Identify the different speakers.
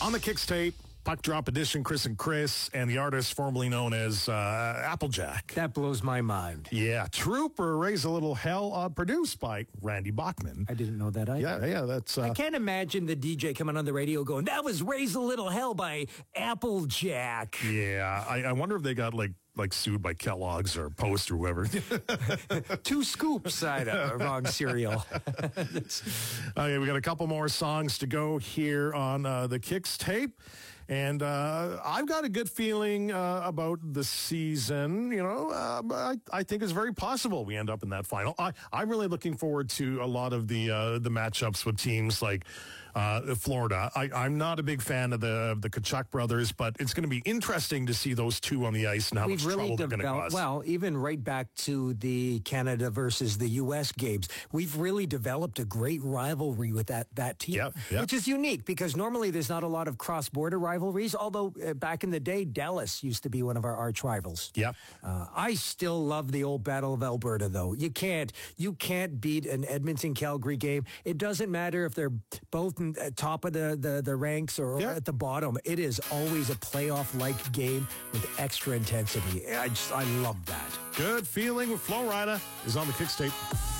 Speaker 1: On the Kicks tape, Puck Drop Edition, Chris and Chris, and the artist formerly known as Applejack.
Speaker 2: That blows my mind.
Speaker 1: Yeah, Trooper, Raise a Little Hell, produced by Randy Bachman.
Speaker 2: I didn't know that either.
Speaker 1: Yeah, that's...
Speaker 2: I can't imagine the DJ coming on the radio going, that was Raise a Little Hell by Applejack.
Speaker 1: Yeah, I wonder if they got, like sued by Kellogg's or Post or whoever.
Speaker 2: 2 scoops out of wrong cereal.
Speaker 1: Okay, we got a couple more songs to go here on the Kicks tape. And I've got a good feeling about the season. You know, I think it's very possible we end up in that final. I'm really looking forward to a lot of the matchups with teams like Florida. I'm not a big fan of the Tkachuk brothers, but it's going to be interesting to see those two on the ice and how much trouble they're going to cause.
Speaker 2: Well, even right back to the Canada versus the U.S. games, we've really developed a great rivalry with that team, which is unique because normally there's not a lot of cross-border rivalries, although back in the day, Dallas used to be one of our arch rivals.
Speaker 1: Yep.
Speaker 2: I still love the old Battle of Alberta, though. You can't beat an Edmonton-Calgary game. It doesn't matter if they're both at top of the ranks or at the bottom. It is always a playoff-like game with extra intensity. I love that.
Speaker 1: Good feeling with Flo Rida is on the Kicks tape.